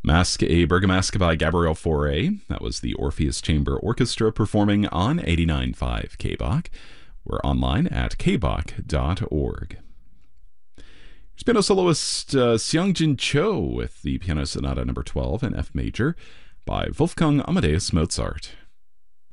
Masque et Bergamasque by Gabriel Fauré. That was the Orpheus Chamber Orchestra performing on 89.5 KBach. We're online at kbach.org. Here's piano soloist Seongjin Cho with the Piano Sonata No. 12 in F major by Wolfgang Amadeus Mozart.